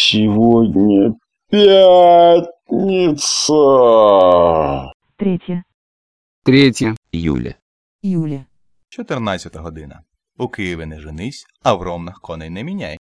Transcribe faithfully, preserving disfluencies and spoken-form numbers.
Сегодня пятница. Третє. Третє. Июля. Июля. чотирнадцята година. У Києві не женись, а в Ромнах коней не міняй.